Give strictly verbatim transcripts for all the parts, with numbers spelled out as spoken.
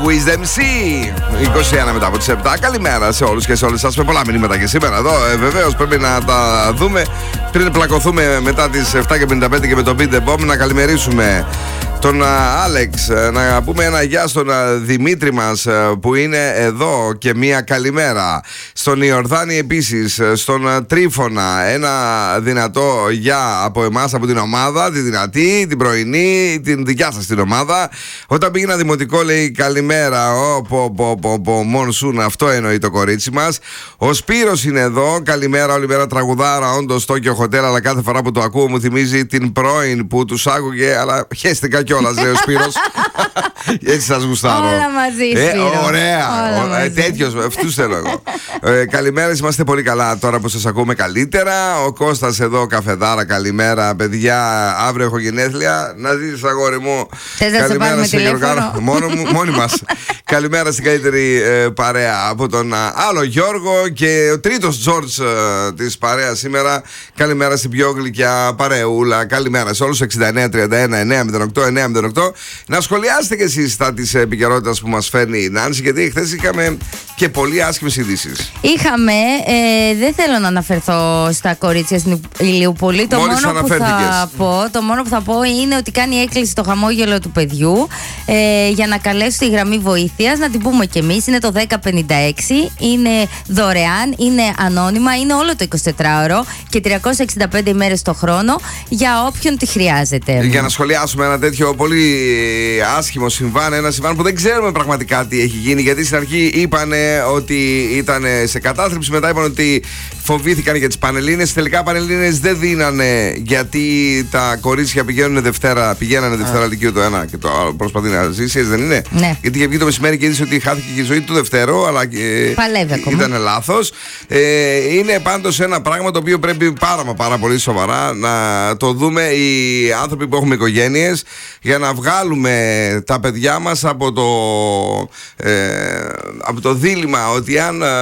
Wiz εμ σι. είκοσι ένα μετά από τις επτά. Καλημέρα σε όλους και σε όλες σας. Με πολλά μηνύματα και σήμερα εδώ. Ε, βεβαίως πρέπει να τα δούμε πριν πλακωθούμε μετά τις επτά και πενήντα πέντε και με τον Beat the Bomb. Να καλημερίσουμε τον Άλεξ, να πούμε ένα γεια στον Δημήτρη μας που είναι εδώ και μία καλημέρα. Στον Ιορδάνη επίσης, στον Τρίφωνα ένα δυνατό γεια από εμάς, από την ομάδα, τη δυνατή, την πρωινή, την δικιά σας την ομάδα. Όταν πήγαινα δημοτικό λέει καλημέρα, ο, πο, πο, πο, πο, μονσούν, αυτό εννοεί το κορίτσι μας. Ο Σπύρος είναι εδώ, καλημέρα όλη μέρα τραγουδάρα, όντως Τόκιο Χοτέλ, αλλά κάθε φορά που το ακούω μου θυμίζει την πρώην που τους άκουγε, αλλά χέστηκα κιόλας, λέει ο Σπύρος. Έτσι σας γουστάρω. Όλα μαζί, Σπύρο. Ε, ωραία. Όλα ε, τέτοιος, αυτούς θέλω εγώ. ε, καλημέρα, είμαστε πολύ καλά τώρα που σας ακούμε καλύτερα. Ο Κώστας εδώ, καφεδάρα, καλημέρα. Παιδιά, αύριο έχω γενέθλια. Να ζήσεις αγόρι μου. Θες να σε πάρουμε τηλέφωνο? Μόνο μου, μόνοι μας. Καλημέρα στην καλύτερη ε, παρέα από τον α, άλλο Γιώργο και ο τρίτος Τζόρτζ ε, της παρέας σήμερα. Καλημέρα στην πιο γλυκιά παρεούλα. Καλημέρα σε όλους. Εξήντα εννέα τριάντα ένα εννέα μηδέν οκτώ εννέα μηδέν οκτώ. Να σχολιάσετε και εσείς τα της επικαιρότητας που μας φέρνει η Νάνση, γιατί χθες είχαμε και πολύ άσχημες ειδήσεις. Είχαμε, ε, δεν θέλω να αναφερθώ στα κορίτσια στην Ηλιούπολη. Το Μόλις μόνο, που θα πω, το μόνο που θα πω είναι ότι κάνει έκκληση το χαμόγελο του παιδιού ε, για να καλέσει τη γραμμή βοήθειας. Να την πούμε κι εμείς. Είναι το δέκα πενήντα έξι. Είναι δωρεάν, είναι ανώνυμα, είναι όλο το εικοσιτετράωρο και τριακόσιες εξήντα πέντε ημέρες το χρόνο για όποιον τη χρειάζεται. Για να σχολιάσουμε ένα τέτοιο πολύ άσχημο συμβάν, ένα συμβάν που δεν ξέρουμε πραγματικά τι έχει γίνει, γιατί στην αρχή είπανε ότι ήταν σε κατάθλιψη, μετά είπαν ότι φοβήθηκαν για τις Πανελλήνες. Τελικά Πανελλήνες δεν δίνανε, γιατί τα κορίτσια πηγαίνουν Δευτέρα, πηγαίνανε Δευτέρα Λυκείου το ένα και το άλλο προσπαθεί να ζήσει, δεν είναι? Ναι. Γιατί είχε βγει το μεσημέρι και είδε ότι χάθηκε και η ζωή του Δευτέρου, αλλά ήταν λάθος. Ε, είναι πάντως ένα πράγμα το οποίο πρέπει πάρα μα πάρα πολύ σοβαρά να το δούμε οι άνθρωποι που έχουμε οικογένειες, για να βγάλουμε τα παιδιά μας από το, ε, από το δίλημμα ότι αν ε,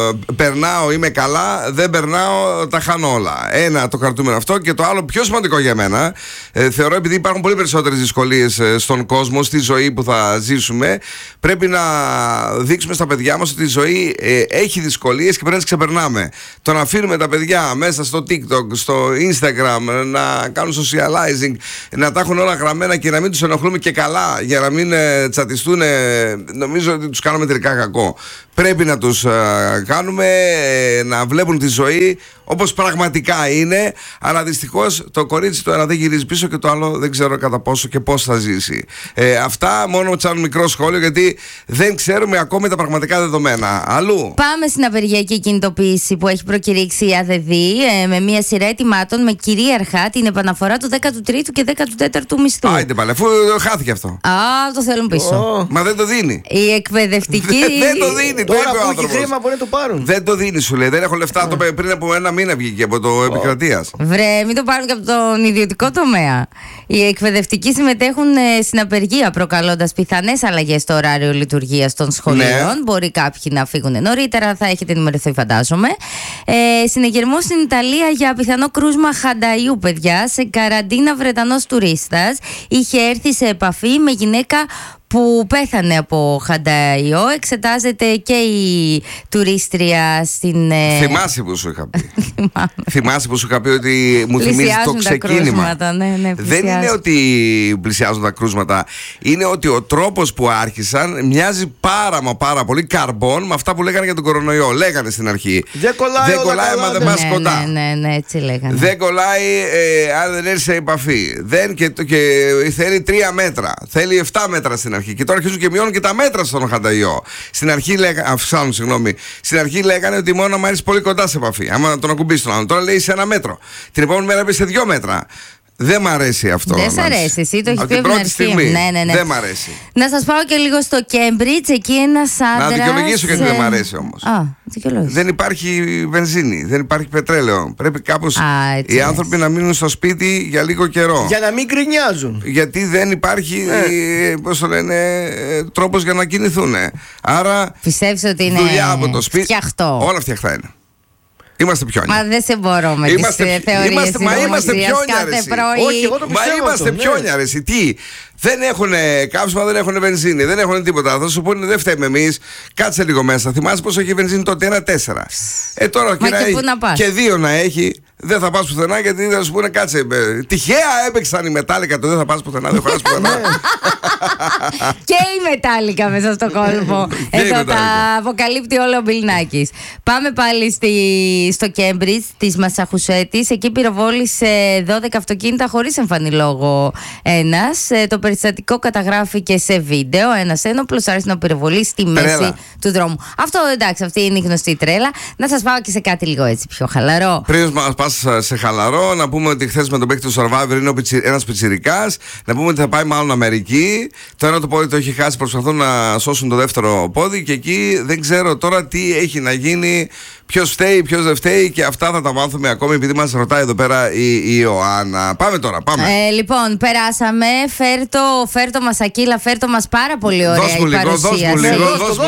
περνάω είμαι καλά, δεν περνάω τα χάνω όλα. Ένα το κρατούμενο αυτό, και το άλλο πιο σημαντικό για μένα, ε, θεωρώ, επειδή υπάρχουν πολύ περισσότερες δυσκολίες ε, στον κόσμο, στη ζωή που θα ζήσουμε, πρέπει να δείξουμε στα παιδιά μας ότι η ζωή ε, έχει δυσκολίες και πρέπει να τις ξεπερνάμε. Το να αφήνουμε τα παιδιά μέσα στο TikTok, στο Instagram, να κάνουν socializing, να τα έχουν όλα γραμμένα και να μην τους ενοχλούμε και καλά, για να μην ε, τσατιστούν, ε, νομίζω ότι τους κάνουμε τελικά κακό. Πρέπει να τους ε, κάνουμε ε, να βλέπουν τη ζωή όπως πραγματικά είναι, αλλά δυστυχώς το κορίτσι το ένα δεν γυρίζει πίσω και το άλλο δεν ξέρω κατά πόσο και πώς θα ζήσει. Ε, αυτά μόνο σαν μικρό σχόλιο, γιατί δεν ξέρουμε ακόμη τα πραγματικά δεδομένα. Αλλού. Πάμε στην απεργιακή κινητοποίηση που έχει προκηρύξει η ΑΔΔ ε, με μια σειρά ετοιμάτων με κυρίαρχα την επαναφορά του δέκατου τρίτου και δέκατου τέταρτου μισθού. Άιντε πάλι, αφού χάθηκε αυτό. Α, το θέλουν πίσω. Oh. Μα δεν το δίνει. Η εκπαιδευτική. δεν το δίνει. Τώρα το που έχει χρήμα μπορεί να το πάρουν. Δεν το δίνει, σου λέει. Δεν έχω λεφτά. Το πριν από ένα μήνα βγήκε από το oh. επικρατείας. Βρε, μην το πάρουν και από τον ιδιωτικό τομέα. Οι εκπαιδευτικοί συμμετέχουν ε, στην απεργία, προκαλώντας πιθανές αλλαγές στο ωράριο λειτουργίας των σχολείων. Ναι. Μπορεί κάποιοι να φύγουν νωρίτερα, θα έχετε ενημερωθεί, φαντάζομαι. Ε, συνεγερμό στην Ιταλία για πιθανό κρούσμα χανταϊού, παιδιά. Σε καραντίνα Βρετανός τουρίστας είχε έρθει σε επαφή με γυναίκα που πέθανε από χανταϊό. Εξετάζεται και η τουρίστρια στην... Θυμάσαι που σου είχα πει. Θυμάσαι που σου είχα πει ότι μου θυμίζει το ξεκίνημα. Ναι, ναι, δεν είναι ότι πλησιάζουν τα κρούσματα. Είναι ότι ο τρόπος που άρχισαν μοιάζει πάρα μα πάρα πολύ καρμπόν με αυτά που λέγανε για τον κορονοϊό. Λέγανε στην αρχή. Δεν κολλάει, δεν κολλάει μα δεν πας ναι, κοντά. Ναι, ναι, ναι, έτσι λέγανε. Δεν κολλάει ε, αν δεν έρθει σε επαφή. Δεν, και, και θέλει τρία μέτρα. Θέλει εφτά μέτρα στην αρχή. Και τώρα αρχίζουν και μειώνουν και τα μέτρα στον χανταϊό. Στην αρχή λέγανε, αυξάνουν, συγγνώμη. Στην αρχή λέγανε ότι μόνο άμα έρθει πολύ κοντά σε επαφή. Άμα τον ακουμπήσει τον άλλον. Τώρα λέει σε ένα μέτρο. Την επόμενη μέρα πει σε δύο μέτρα. Δεν μ' αρέσει αυτό. Δεν σ' αρέσει, εσύ το έχει πει από την αρχή. Στιγμή, ναι, ναι, ναι. Δεν μ' αρέσει. Να σας πάω και λίγο στο Κέμπριτζ. Εκεί ένας άντρας. Να δικαιολογήσω γιατί δεν μ' αρέσει όμως. Α, δικαιολόγησε. Δεν υπάρχει βενζίνη, δεν υπάρχει πετρέλαιο. Πρέπει κάπως οι άνθρωποι να μείνουν στο σπίτι για λίγο καιρό. Για να μην γκρινιάζουν. Γιατί δεν υπάρχει, ε. πώς το λένε, τρόπος για να κινηθούν. Άρα πιστεύεις ότι είναι δουλειά από το σπίτι. Φτιαχτό. Όλα φτιαχτά είναι. Είμαστε πιόνια. Μα δεν σε μπορώ με είμαστε, τις θεωρίες είμαστε, μα είμαστε πιόνια, κάθε αρεσί. πρωί. Όχι, εγώ το Μα είμαστε ναι. πιόνια, αρεσί. Τι, δεν έχουν καύσιμα, δεν έχουν βενζίνη, δεν έχουν τίποτα. Θα σου πούνε δεν φταίμε εμείς. Κάτσε λίγο μέσα. Θυμάσαι πόσο έχει βενζίνη τότε, ένα τέσσερα. Ε, τώρα Μα και, και, να, και δύο να έχει. Δεν θα πας πουθενά γιατί θα σου πούνε κάτσε. Ε, τυχαία έπαιξαν οι Μετάλλικα το δεν θα πας πουθενά, δεν χωράς πουθενά. Και η Μετάλλικα μέσα στο κόλπο. Εδώ τα αποκαλύπτει όλο ο Μπιλνάκης. Πάμε πάλι στη, στο Κέμπριτζ της Μασαχουσέτης. Εκεί πυροβόλησε δώδεκα αυτοκίνητα χωρίς εμφανή λόγο ένας. Το περιστατικό καταγράφηκε σε βίντεο. Ένας ένοπλος άρχισε να πυροβολεί στη μέση τρέλα του δρόμου. Αυτό εντάξει, αυτή είναι η γνωστή τρέλα. Να σας πάω και σε κάτι λίγο έτσι πιο χαλαρό. Πριν μας πας σε χαλαρό, να πούμε ότι χθες με τον παίκτη του Survivor είναι ένας πιτσιρικάς. Να πούμε ότι θα πάει μάλλον Αμερική. Το ένα το πόδι το έχει χάσει, προσπαθούν να σώσουν το δεύτερο πόδι. Και εκεί δεν ξέρω τώρα τι έχει να γίνει, ποιος φταίει, ποιος δεν φταίει. Και αυτά θα τα μάθουμε ακόμη επειδή μας ρωτάει εδώ πέρα η, η Ιωάννα. Πάμε τώρα, πάμε. Ε, λοιπόν, περάσαμε. Φέρτο, φέρτο μας Ακύλα, φέρτο μας πάρα πολύ ωραία δώσ' μου η λίγο, παρουσίαση. δώσ' μου λίγο, δώσ'